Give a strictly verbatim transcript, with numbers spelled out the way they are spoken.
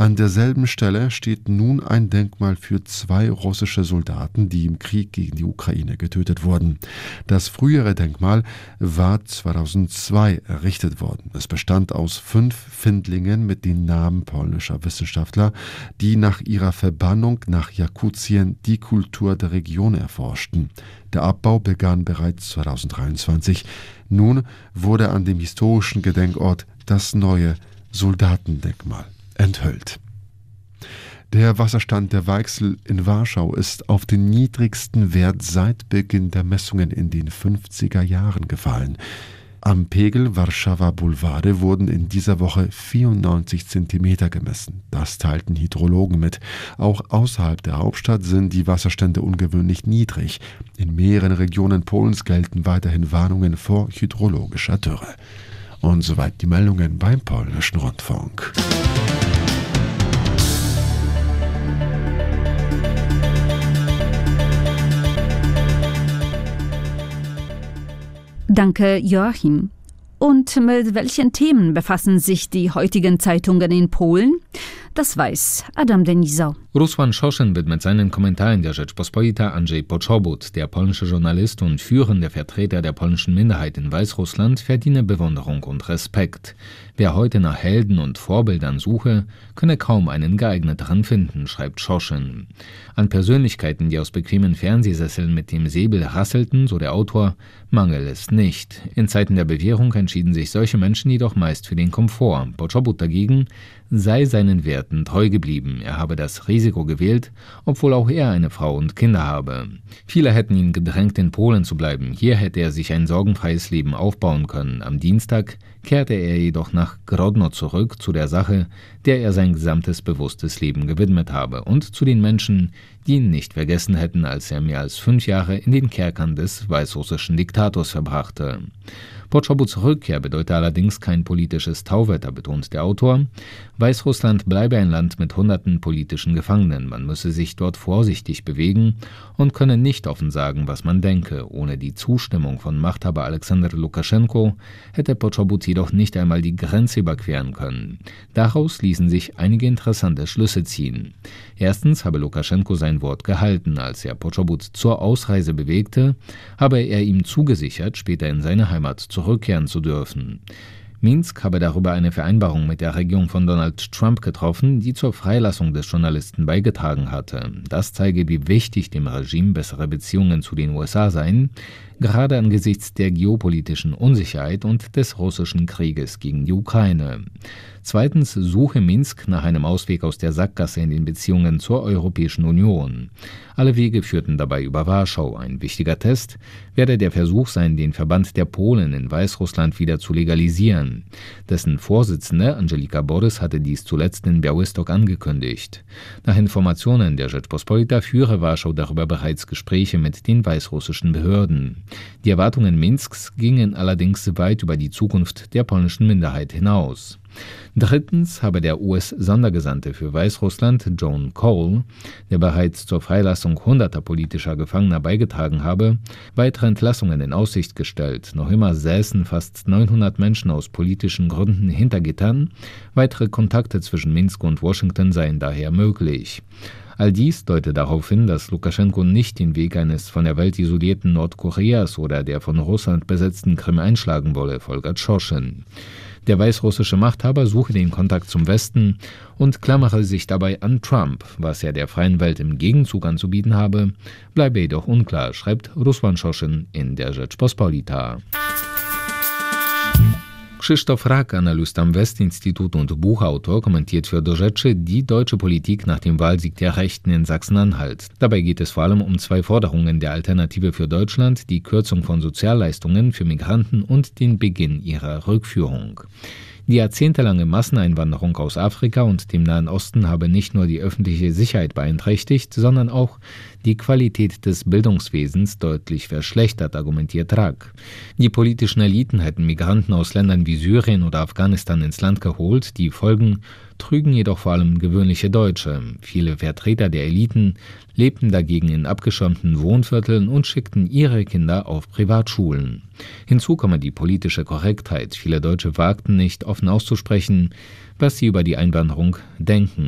An derselben Stelle steht nun ein Denkmal für zwei russische Soldaten, die im Krieg gegen die Ukraine getötet wurden. Das frühere Denkmal war zweitausendzwei errichtet worden. Es bestand aus fünf Findlingen mit den Namen polnischer Wissenschaftler, die nach ihrer Verbannung nach Jakutien die Kultur der Region erforschten. Der Abbau begann bereits zweitausenddreiundzwanzig. Nun wurde an dem historischen Gedenkort das neue Soldatendenkmal enthüllt. Der Wasserstand der Weichsel in Warschau ist auf den niedrigsten Wert seit Beginn der Messungen in den fünfziger Jahren gefallen. Am Pegel Warschauer Boulevard wurden in dieser Woche vierundneunzig Zentimeter gemessen. Das teilten Hydrologen mit. Auch außerhalb der Hauptstadt sind die Wasserstände ungewöhnlich niedrig. In mehreren Regionen Polens gelten weiterhin Warnungen vor hydrologischer Dürre. Und soweit die Meldungen beim Polnischen Rundfunk. Danke, Joachim. Und mit welchen Themen befassen sich die heutigen Zeitungen in Polen? Das weiß Adam Denisau. Rusłan Schoschen widmet seinen Kommentar in der Rzeczpospolita Andrzej Poczobut. Der polnische Journalist und führende Vertreter der polnischen Minderheit in Weißrussland verdiene Bewunderung und Respekt. Wer heute nach Helden und Vorbildern suche, könne kaum einen geeigneteren finden, schreibt Schoschen. An Persönlichkeiten, die aus bequemen Fernsehsesseln mit dem Säbel rasselten, so der Autor, mangel es nicht. In Zeiten der Bewährung entschieden sich solche Menschen jedoch meist für den Komfort. Poczobut dagegen sei seinen Werten treu geblieben. Er habe das Risiko gewählt, obwohl auch er eine Frau und Kinder habe. Viele hätten ihn gedrängt, in Polen zu bleiben. Hier hätte er sich ein sorgenfreies Leben aufbauen können. Am Dienstag kehrte er jedoch nach Grodno zurück, zu der Sache, der er sein gesamtes bewusstes Leben gewidmet habe, und zu den Menschen, die ihn nicht vergessen hätten, als er mehr als fünf Jahre in den Kerkern des weißrussischen Diktators verbrachte. Poczobut's Rückkehr bedeutet allerdings kein politisches Tauwetter, betont der Autor. Weißrussland bleibe ein Land mit hunderten politischen Gefangenen. Man müsse sich dort vorsichtig bewegen und könne nicht offen sagen, was man denke. Ohne die Zustimmung von Machthaber Alexander Lukaschenko hätte Poczobut jedoch nicht einmal die Grenze überqueren können. Daraus ließen sich einige interessante Schlüsse ziehen. Erstens habe Lukaschenko sein Wort gehalten. Als er Poczobut zur Ausreise bewegte, habe er ihm zugesichert, später in seine Heimat zurückkehren zu dürfen. Minsk habe darüber eine Vereinbarung mit der Regierung von Donald Trump getroffen, die zur Freilassung des Journalisten beigetragen hatte. Das zeige, wie wichtig dem Regime bessere Beziehungen zu den U S A seien, gerade angesichts der geopolitischen Unsicherheit und des russischen Krieges gegen die Ukraine. Zweitens suche Minsk nach einem Ausweg aus der Sackgasse in den Beziehungen zur Europäischen Union. Alle Wege führten dabei über Warschau. Ein wichtiger Test werde der Versuch sein, den Verband der Polen in Weißrussland wieder zu legalisieren. Dessen Vorsitzende Angelika Borys hatte dies zuletzt in Białystok angekündigt. Nach Informationen der Rzeczpospolita führe Warschau darüber bereits Gespräche mit den weißrussischen Behörden. Die Erwartungen Minsks gingen allerdings weit über die Zukunft der polnischen Minderheit hinaus. Drittens habe der U S-Sondergesandte für Weißrussland, John Cole, der bereits zur Freilassung hunderter politischer Gefangener beigetragen habe, weitere Entlassungen in Aussicht gestellt. Noch immer säßen fast neunhundert Menschen aus politischen Gründen hinter Gittern. Weitere Kontakte zwischen Minsk und Washington seien daher möglich. All dies deutet darauf hin, dass Lukaschenko nicht den Weg eines von der Welt isolierten Nordkoreas oder der von Russland besetzten Krim einschlagen wolle, folgert Schoschen. Der weißrussische Machthaber suche den Kontakt zum Westen und klammere sich dabei an Trump. Was er der freien Welt im Gegenzug anzubieten habe, bleibe jedoch unklar, schreibt Rusłan Schoschen in der Rzeczpospolita. Krzysztof Rak, Analyst am Westinstitut und Buchautor, kommentiert für Do Rzeczy die deutsche Politik nach dem Wahlsieg der Rechten in Sachsen-Anhalt. Dabei geht es vor allem um zwei Forderungen der Alternative für Deutschland, die Kürzung von Sozialleistungen für Migranten und den Beginn ihrer Rückführung. Die jahrzehntelange Masseneinwanderung aus Afrika und dem Nahen Osten habe nicht nur die öffentliche Sicherheit beeinträchtigt, sondern auch die Qualität des Bildungswesens deutlich verschlechtert, argumentiert Rak. Die politischen Eliten hätten Migranten aus Ländern wie Syrien oder Afghanistan ins Land geholt, die Folgen trügen jedoch vor allem gewöhnliche Deutsche. Viele Vertreter der Eliten lebten dagegen in abgeschirmten Wohnvierteln und schickten ihre Kinder auf Privatschulen. Hinzu komme die politische Korrektheit. Viele Deutsche wagten nicht, offen auszusprechen, was sie über die Einwanderung denken.